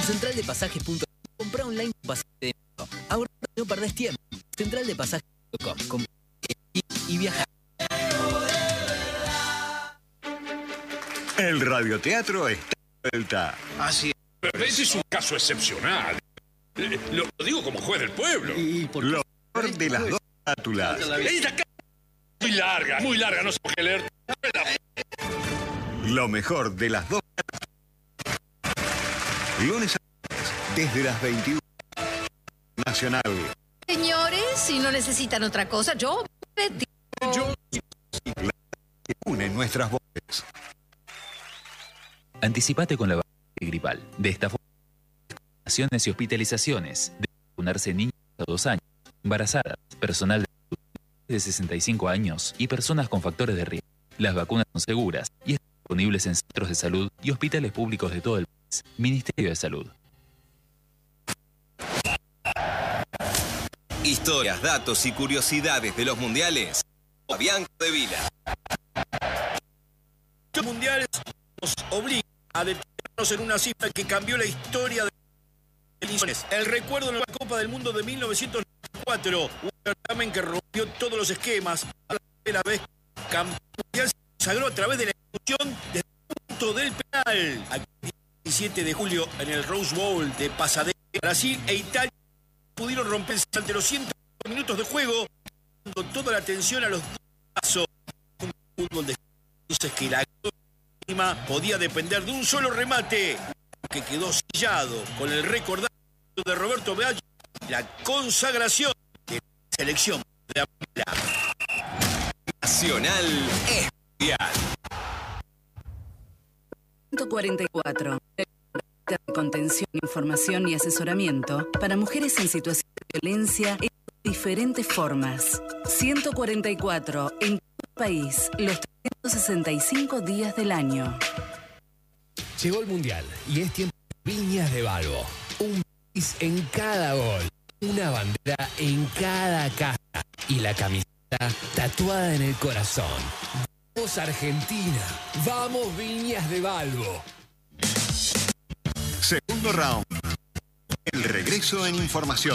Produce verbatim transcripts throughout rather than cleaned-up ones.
En central de pasajes punto com, comprá online un pasaje de envío. Ahora no perdés tiempo. central de pasajes punto com. Comprá y, y viaja. El radioteatro está de vuelta. Así es. Pero ese es un caso excepcional. Eh, Lo, lo digo como juez del pueblo. Y por lo mejor de las dos carátulas. Esta ca- muy larga, muy larga, no sé qué leer. Lo mejor de las dos carátulas. Lunes a viernes, desde las veintiuna. Nacional. Señores, si no necesitan otra cosa, yo retiro. Yo La que une nuestras voces. Anticipate con la vacuna gripal. De esta forma, vacunaciones y hospitalizaciones. De vacunarse niños a dos años, embarazadas, personal de sesenta y cinco años y personas con factores de riesgo. Las vacunas son seguras y están disponibles en centros de salud y hospitales públicos de todo el país. Ministerio de Salud. Historias, datos y curiosidades de los mundiales. Bianco de Vila. Los mundiales nos obligan a detenernos en una cifra que cambió la historia de las eliminaciones. El recuerdo de la Copa del Mundo de mil novecientos noventa y cuatro, un certamen que rompió todos los esquemas. A la primera vez campeón mundial se consagró a través de la ejecución desde el punto del penal. Aquel diecisiete de julio en el Rose Bowl de Pasadena, Brasil e Italia pudieron romperse ante los ciento minutos de juego, dando toda la atención a los pasos. Un fútbol de entonces que la última podía depender de un solo remate, que quedó sellado con el récord de Roberto Baggio, la consagración de la selección de la primera. Nacional Especial. ciento cuarenta y cuatro. De contención, información y asesoramiento para mujeres en situación de violencia en diferentes formas. ciento cuarenta y cuatro en todo el país, los trescientos sesenta y cinco días del año. Llegó el Mundial y es tiempo de Viñas de Balbo. Un país en cada gol, una bandera en cada casa y la camiseta tatuada en el corazón. ¡Vamos Argentina! ¡Vamos Viñas de Balbo! Segundo round. El regreso en información.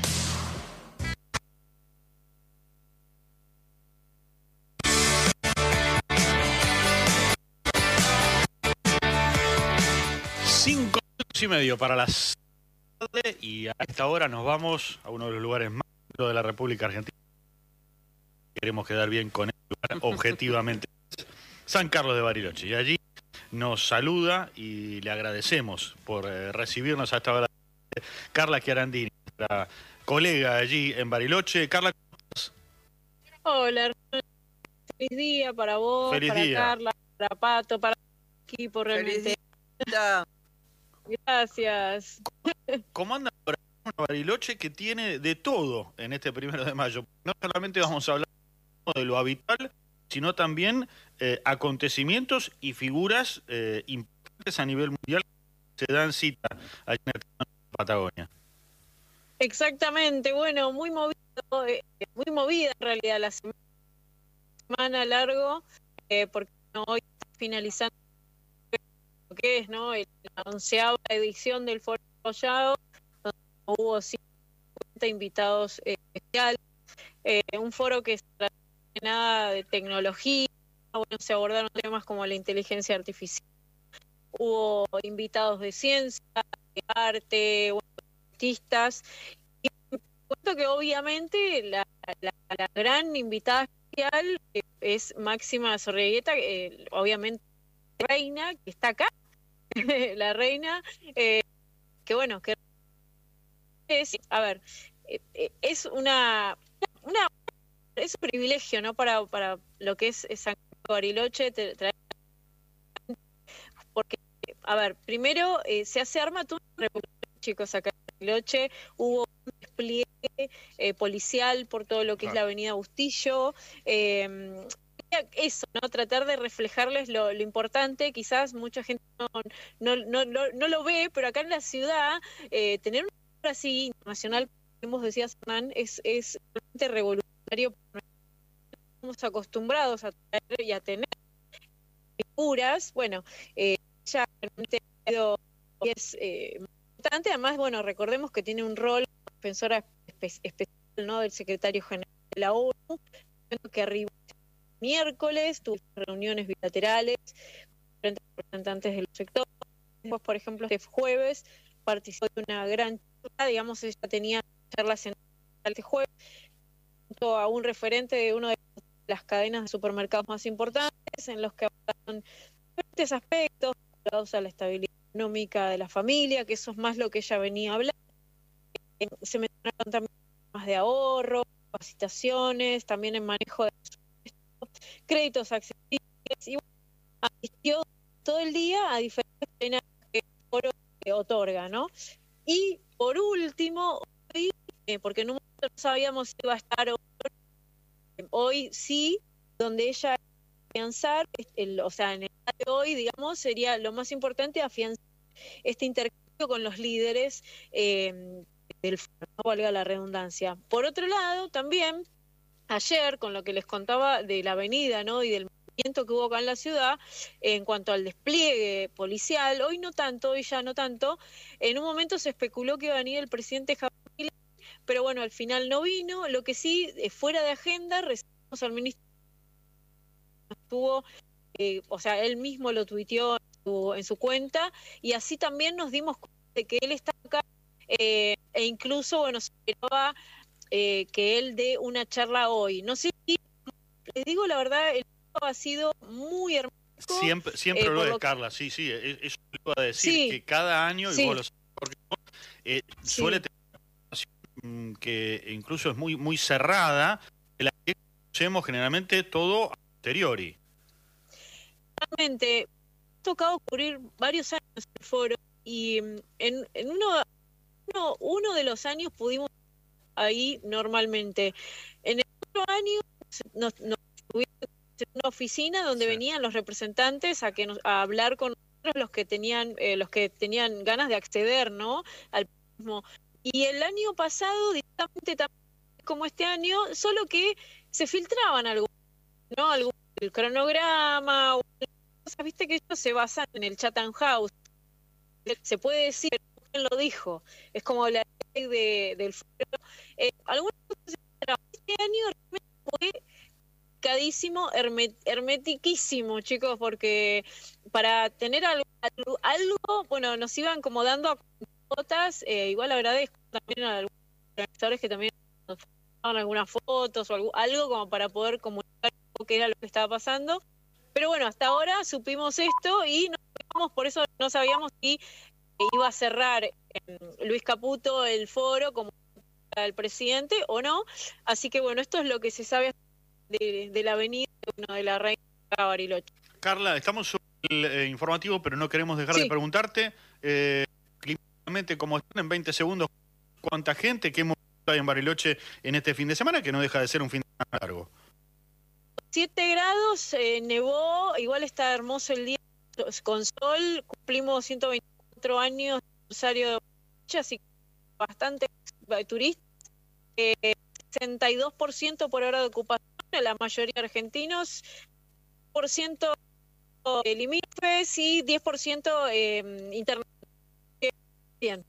Cinco minutos y medio para las tarde y a esta hora nos vamos a uno de los lugares más lindos de la República Argentina. Queremos quedar bien con el lugar objetivamente. San Carlos de Bariloche. Y allí nos saluda y le agradecemos por eh, recibirnos a esta hora. Carla Chiarandini, nuestra colega allí en Bariloche. Carla, ¿cómo estás? Hola, feliz día para vos, Feliz para día. Carla, para Pato, para el equipo realmente. Gracias. ¿Cómo anda por ahí una Bariloche que tiene de todo en este primero de mayo? No solamente vamos a hablar de lo habitual, sino también eh, acontecimientos y figuras eh, importantes a nivel mundial que se dan cita allí en la Patagonia. Exactamente, bueno, muy movido, eh, muy movida en realidad la semana, semana largo, eh, porque no, hoy está finalizando lo que es, ¿no? El- la onceava edición del Foro Collado, donde hubo cincuenta invitados eh, especiales, eh, un foro que se trata de nada de tecnología, bueno, se abordaron temas como la inteligencia artificial, hubo invitados de ciencia, de arte, bueno, artistas, y cuento que obviamente la, la, la gran invitada especial eh, es Máxima Zorrigueta, eh, obviamente reina, que está acá, la reina, eh, que bueno, que es, a ver, eh, eh, es una, una, es un privilegio, ¿no? Para, para lo que es San Carlos de Bariloche, te- traer- porque, a ver, primero eh, se hace arma todo un revolución, chicos, acá en Bariloche, hubo un despliegue eh, policial por todo lo que es la avenida Bustillo, eh, eso, ¿no? Tratar de reflejarles lo, lo importante, quizás mucha gente no, no, no, no, no lo ve, pero acá en la ciudad, eh, tener un foro así internacional, como vos decías, Hernán, es, es realmente revolucionario. Estamos acostumbrados a traer y a tener figuras, bueno, eh, ya realmente ha sido, es eh, importante. Además, bueno, recordemos que tiene un rol como defensora espe especial, ¿no?, del secretario general de la ONU, que arriba miércoles, tuvo reuniones bilaterales con diferentes representantes del sector. Después, por ejemplo, este jueves participó de una gran charla, digamos, ella tenía charlas en este jueves, junto a un referente de una de las cadenas de supermercados más importantes, en los que hablaron diferentes aspectos relacionados a la estabilidad económica de la familia, que eso es más lo que ella venía hablando. Eh, se mencionaron también temas de ahorro, capacitaciones, también en manejo de créditos accesibles, y bueno, asistió todo el día a diferentes cadenas que el foro otorga, ¿no? Y por último, hoy, eh, porque en un momento no sabíamos si iba a estar hoy, hoy sí, donde ella afianzar, el, o sea, en el día de hoy, digamos, sería lo más importante afianzar este intercambio con los líderes eh, del foro, no valga la redundancia. Por otro lado, también, ayer, con lo que les contaba de la avenida, ¿no?, y del movimiento que hubo acá en la ciudad, eh, en cuanto al despliegue policial, hoy no tanto, hoy ya no tanto, en un momento se especuló que iba a venir el presidente Javier Milei, pero bueno, al final no vino. Lo que sí, eh, fuera de agenda, recibimos al ministro, estuvo, eh, o sea, él mismo lo tuiteó en su, en su cuenta, y así también nos dimos cuenta de que él está acá, eh, e incluso, bueno, se esperaba eh, que él dé una charla hoy. No sé si, les digo la verdad, el ha sido muy hermoso. Siempre, siempre eh, lo es, lo... Carla, sí, sí, eso le iba a decir, sí, que cada año, y sí. vos lo sabés, porque eh, sí. suele tener una situación que incluso es muy, muy cerrada, de la que conocemos generalmente todo a posteriori. Realmente, ha tocado cubrir varios años el foro, y en, en uno, uno, uno de los años pudimos ahí normalmente. En el otro año nos, nos tuvimos en una oficina donde sí. venían los representantes a que nos, a hablar con nosotros, los que tenían eh, los que tenían ganas de acceder, ¿no?, al mismo. Y el año pasado, directamente también como este año, solo que se filtraban algo, ¿no?, algún el cronograma, o cosas, viste que ellos se basan en el Chatham House. Se puede decir, ¿quién lo dijo? Es como la ley de, del foro. Eh, algunas cosas se filtraban. Este año realmente fue cadísimo, hermet, hermetiquísimo, chicos, porque para tener algo, algo, algo, bueno, nos iban como dando a fotos, eh, igual agradezco también a algunos organizadores que también nos daban algunas fotos o algo, algo como para poder comunicar qué era lo que estaba pasando. Pero bueno, hasta ahora supimos esto y no sabíamos, por eso no sabíamos si iba a cerrar eh, Luis Caputo el foro como el presidente o no. Así que bueno, esto es lo que se sabe de, de la avenida, bueno, de la Reina Bariloche. Carla, estamos sobre el eh, informativo, pero no queremos dejar sí. de preguntarte, eh, clínicamente, como están en veinte segundos, ¿cuánta gente, qué movimiento hay en Bariloche en este fin de semana, que no deja de ser un fin de semana largo? siete grados, eh, nevó, igual está hermoso el día con sol, cumplimos ciento veinticuatro años de aniversario de Bariloche, así que bastante turistas, eh, sesenta y dos por ciento por hora de ocupación, la mayoría argentinos, diez por ciento eh, limítrofes y diez por ciento eh, internet. Bien.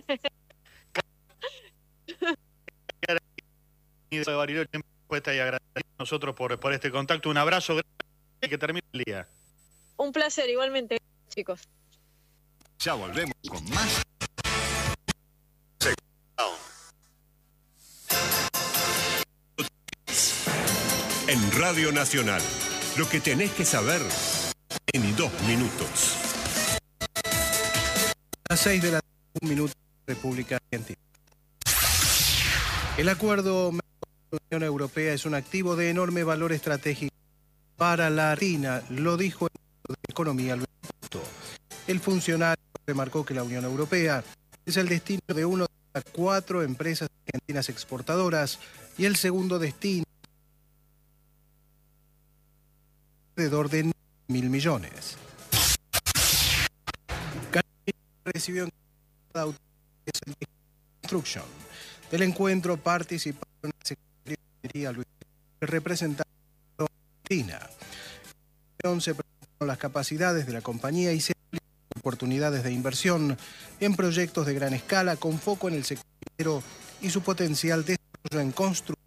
de Bariloche, y agradecemos a nosotros por, por este contacto. Un abrazo grande y que termine el día. Un placer, igualmente, chicos. Ya volvemos con más. En Radio Nacional, lo que tenés que saber en dos minutos. A las seis de la tarde, un minuto, República Argentina. El acuerdo con la Unión Europea es un activo de enorme valor estratégico para la Argentina, lo dijo el ministro de Economía, Luis Caputo. El funcionario remarcó que la Unión Europea es el destino de una de las cuatro empresas argentinas exportadoras y el segundo destino alrededor de mil millones. Recibió en cada construcción. Del encuentro participaron el secretario de Minería, Luis, el representante de Argentina. Se presentaron las capacidades de la compañía y se oportunidades de inversión en proyectos de gran escala con foco en el sector minero y su potencial desarrollo en construcción.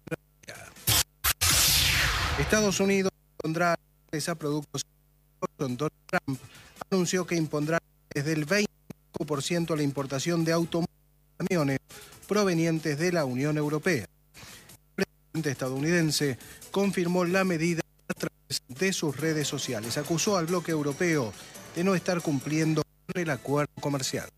Estados Unidos pondrá a productos. Donald Trump anunció que impondrá desde el veinticinco por ciento la importación de automóviles y camiones provenientes de la Unión Europea. El presidente estadounidense confirmó la medida a través de sus redes sociales. Acusó al bloque europeo de no estar cumpliendo con el acuerdo comercial.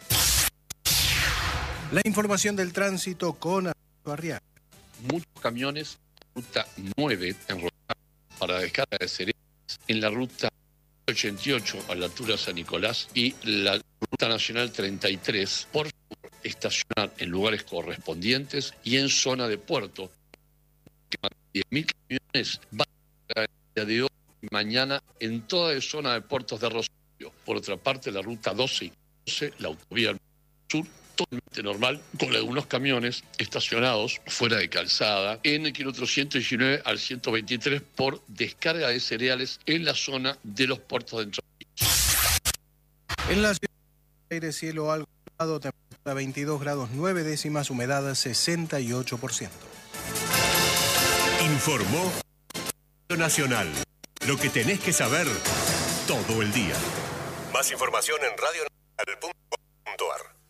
La información del tránsito con Alberto Arriaga. Muchos camiones, ruta nueve en Rosario para descarga de cereales, en la ruta ochenta y ocho a la altura de San Nicolás y la ruta nacional treinta y tres, por favor, estacionar en lugares correspondientes y en zona de puerto. diez mil camiones van a el día de hoy y mañana en toda la zona de puertos de Rosario. Por otra parte, la ruta doce y doce, la autovía del sur, totalmente normal, con algunos camiones estacionados fuera de calzada en el kilómetro ciento diecinueve al ciento veintitrés por descarga de cereales en la zona de los puertos de Entre Ríos. En la ciudad de aire, cielo algo nublado, temperatura veintidós grados nueve décimas, humedad sesenta y ocho por ciento. Informó Nacional. Lo que tenés que saber todo el día. Más información en radio nacional punto com punto a r.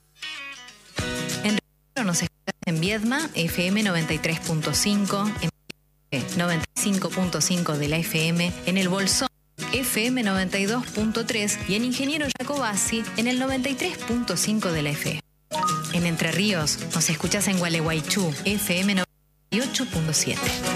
Nos escuchas en Viedma, F M noventa y tres punto cinco, en noventa y cinco punto cinco de la F M, en el Bolsón, F M noventa y dos punto tres y en Ingeniero Jacobasi, en el noventa y tres punto cinco de la F M. En Entre Ríos, nos escuchas en Gualeguaychú, F M noventa y ocho punto siete.